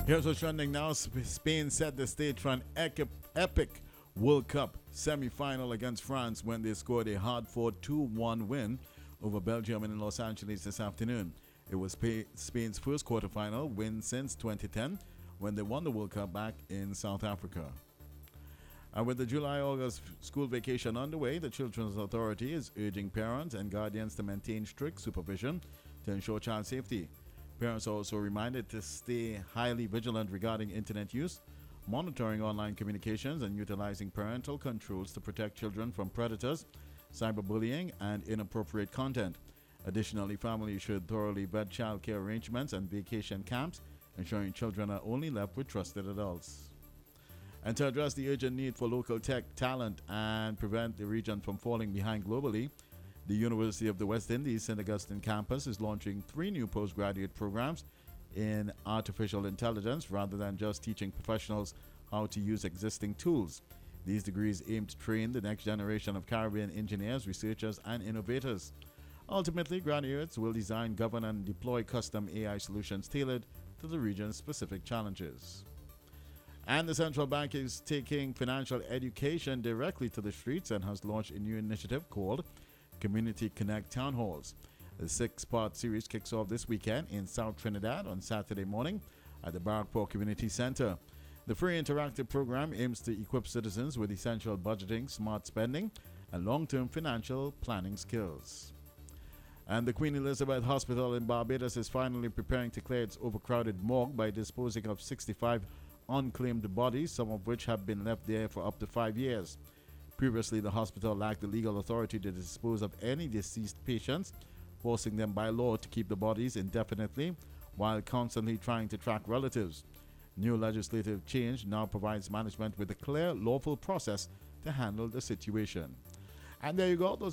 Here's what's trending now. Spain set the stage for an epic World Cup semi-final against France when they scored a hard-fought 2-1 win over Belgium in Los Angeles this afternoon. It was Spain's first quarterfinal win since 2010 when they won the World Cup back in South Africa. And with the July-August school vacation underway, the Children's Authority is urging parents and guardians to maintain strict supervision to ensure child safety. Parents are also reminded to stay highly vigilant regarding internet use, monitoring online communications, and utilizing parental controls to protect children from predators, cyberbullying, and inappropriate content. Additionally, families should thoroughly vet child care arrangements and vacation camps, ensuring children are only left with trusted adults. And to address the urgent need for local tech talent and prevent the region from falling behind globally, the University of the West Indies St. Augustine campus is launching 3 new postgraduate programs in artificial intelligence rather than just teaching professionals how to use existing tools. These degrees aim to train the next generation of Caribbean engineers, researchers, and innovators. Ultimately, graduates will design, govern, and deploy custom AI solutions tailored to the region's specific challenges. And the central bank is taking financial education directly to the streets and has launched a new initiative called Community Connect Town Halls. The 6-part series kicks off this weekend in South Trinidad on Saturday morning at the Barrackport Community Center. The free interactive program aims to equip citizens with essential budgeting, smart spending, and long-term financial planning skills. And the Queen Elizabeth Hospital in Barbados is finally preparing to clear its overcrowded morgue by disposing of 65 unclaimed bodies, some of which have been left there for up to 5 years. Previously, the hospital lacked the legal authority to dispose of any deceased patients, forcing them by law to keep the bodies indefinitely while constantly trying to track relatives. New legislative change now provides management with a clear, lawful process to handle the situation. And there you go. Those